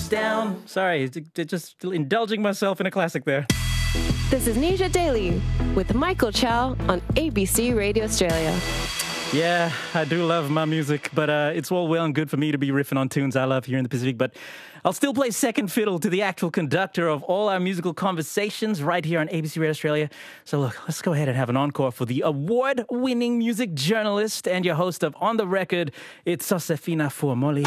down. Sorry, just indulging myself in a classic there. This is Nisha Daily with Michael Chow on ABC Radio Australia. Yeah, I do love my music, but it's all well and good for me to be riffing on tunes I love here in the Pacific, but I'll still play second fiddle to the actual conductor of all our musical conversations right here on ABC Radio Australia. So look, let's go ahead and have an encore for the award-winning music journalist and your host of On The Record. It's Josefina Fuamoli.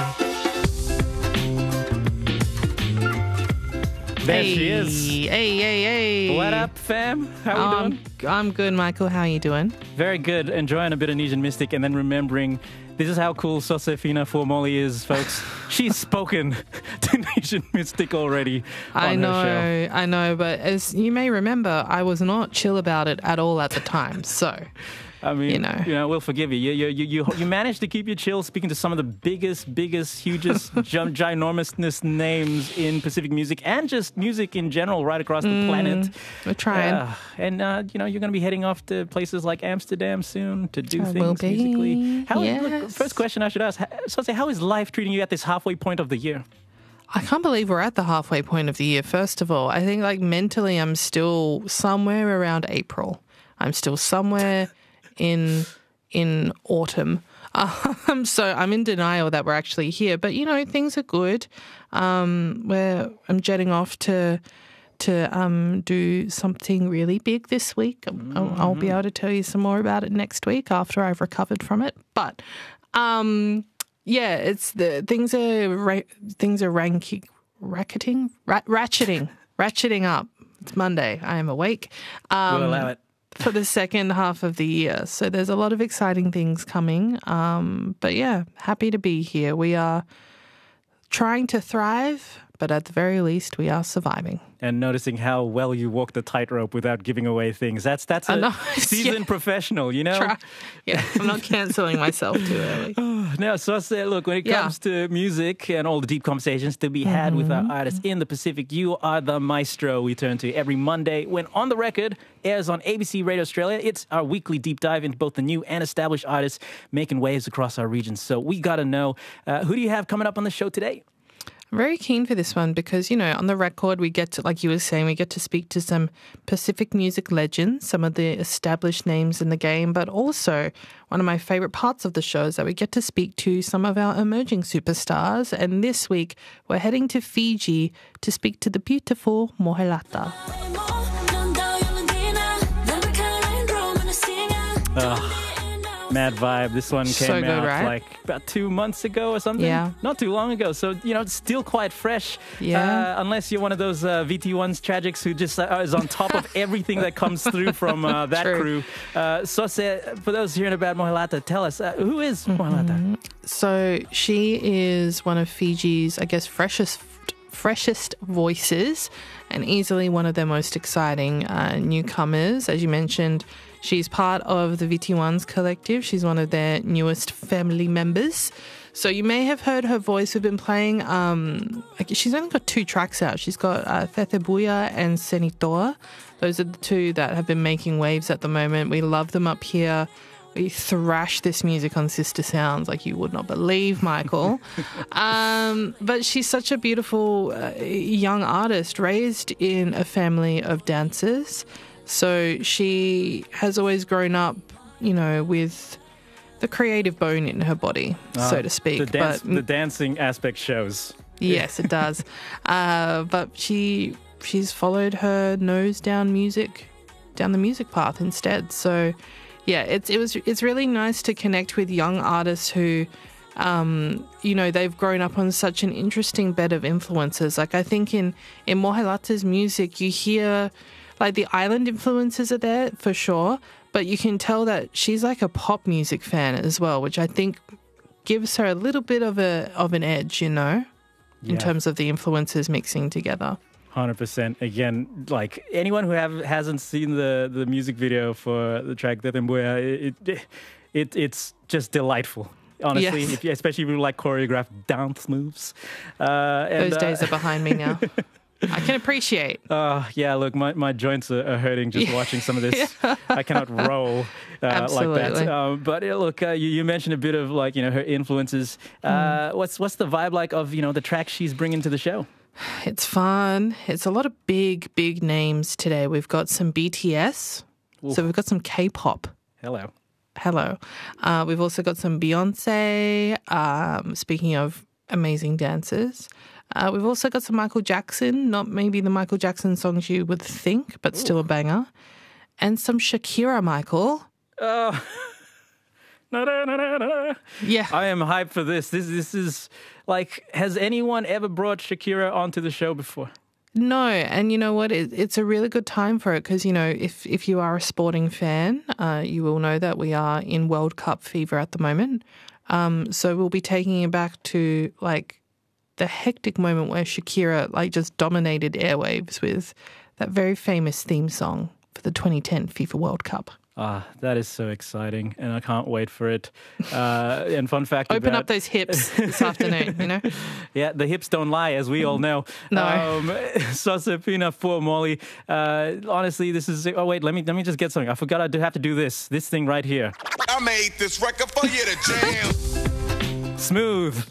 There she is. Hey. What up, fam? How we doing? I'm good, Michael. How are you doing? Very good. Enjoying a bit of Nesian Mystic and then remembering this is how cool Josefina Fuamoli is, folks. She's spoken to Nesian Mystic already on her show. I know, but as you may remember, I was not chill about it at all at the time, so... I mean, you know, we'll forgive you. You managed to keep your chill speaking to some of the biggest, hugest, ginormousness names in Pacific music and just music in general right across the planet. We're trying. And, you know, you're going to be heading off to places like Amsterdam soon to do things musically. Look, first question I should ask, how is life treating you at this halfway point of the year? I can't believe we're at the halfway point of the year, first of all. I think, like, mentally I'm still somewhere around April. I'm still somewhere... in autumn. So I'm in denial that we're actually here. But, you know, things are good. I'm jetting off to do something really big this week. I'll be able to tell you some more about it next week after I've recovered from it. But, it's things are ratcheting up. It's Monday. I am awake. We'll allow it. For the second half of the year. So there's a lot of exciting things coming. But yeah, happy to be here. We are trying to thrive, but at the very least, we are surviving. And noticing how well you walk the tightrope without giving away things. That's a seasoned professional, you know? I'm not cancelling myself too early. Now, so look, when it comes to music and all the deep conversations to be had with our artists in the Pacific, you are the maestro we turn to every Monday when On The Record airs on ABC Radio Australia. It's our weekly deep dive into both the new and established artists making waves across our region. So we got to know, who do you have coming up on the show today? I'm very keen for this one because, you know, on the record we get to, like you were saying, we get to speak to some Pacific music legends, some of the established names in the game, but also one of my favourite parts of the show is that we get to speak to some of our emerging superstars. And this week we're heading to Fiji to speak to the beautiful Mohelata. Mad vibe. This one came out right? like about 2 months ago or something. Yeah. Not too long ago. So, you know, it's still quite fresh. Yeah. Unless you're one of those VT1's tragics who just is on top of everything that comes through from that crew. So, for those hearing about Mohelata, tell us, who is Mohelata? So she is one of Fiji's, I guess, freshest voices and easily one of their most exciting newcomers. As you mentioned, she's part of the VT1's collective. She's one of their newest family members. So you may have heard her voice. We've been playing, she's only got 2 tracks out. She's got Thethebuia and Senitoa. Those are the 2 that have been making waves at the moment. We love them up here. We thrash this music on Sister Sounds like you would not believe, Michael. But she's such a beautiful young artist raised in a family of dancers. So she has always grown up, you know, with the creative bone in her body, so to speak. The dancing aspect shows. Yes, it does. But she's followed her nose down the music path instead. So yeah, it's really nice to connect with young artists who, you know, they've grown up on such an interesting bed of influences. Like I think in Mohelata's music, you hear like the island influences are there for sure, but you can tell that she's like a pop music fan as well, which I think gives her a little bit of an edge, you know, in terms of the influences mixing together. 100%. Again, like anyone who hasn't seen the music video for the track Thethebuia, it's just delightful. Honestly, Yes. especially if you like choreographed dance moves. Those days are behind me now. I can appreciate. Yeah, look, my joints are hurting just watching some of this. I cannot roll like that. But look, you mentioned a bit of like, her influences. What's the vibe like of, the track she's bringing to the show? It's fun. It's a lot of big names today. We've got some BTS. Ooh. So we've got some K-pop. Hello. We've also got some Beyonce. Speaking of amazing dancers. We've also got some Michael Jackson, not maybe the Michael Jackson songs you would think, but still a banger. And some Shakira, Michael. Yeah. I am hyped for this. This is like, has anyone ever brought Shakira onto the show before? No, and you know what? It's a really good time for it because, if you are a sporting fan, you will know that we are in World Cup fever at the moment. So we'll be taking you back to, like, the hectic moment where Shakira, like, just dominated airwaves with that very famous theme song for the 2010 FIFA World Cup. That is so exciting, and I can't wait for it. And fun fact Open up those hips this afternoon, Yeah, the hips don't lie, as we all know. No. Sosepina for Molly. Honestly, this is... Oh, wait, let me just get something. I forgot I do have to do this thing right here. I made this record for you to jam. Smooth.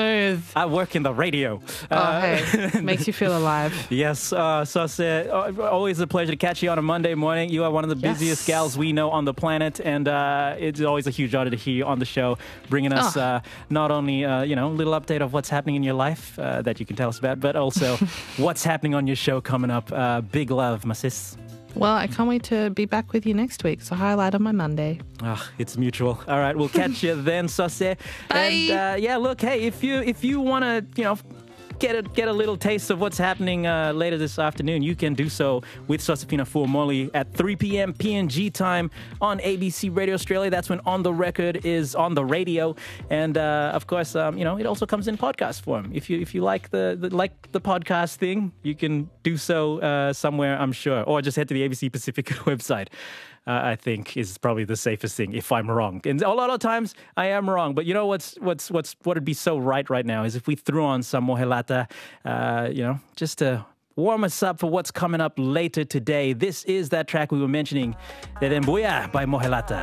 I work in the radio. Hey, makes you feel alive. Yes, Sose, always a pleasure to catch you on a Monday morning. You are one of the busiest gals we know on the planet, and it's always a huge honor to hear you on the show, bringing us not only a little update of what's happening in your life that you can tell us about, but also what's happening on your show coming up. Big love, my sis. Well, I can't wait to be back with you next week. So highlight on my Monday. It's mutual. All right, we'll catch you then, Sose. Bye. And look, hey, if you want to, get a little taste of what's happening later this afternoon, you can do so with Sosepina for Molly at 3 p.m. PNG time on ABC Radio Australia. That's when On The Record is on the radio. And of course, it also comes in podcast form. If you like the podcast thing, you can do so somewhere, I'm sure, or just head to the ABC Pacific website. I think is probably the safest thing if I'm wrong. And a lot of times I am wrong, but what'd be so right now is if we threw on some Mohelata, just to warm us up for what's coming up later today. This is that track we were mentioning, Dedembuya by Mohelata.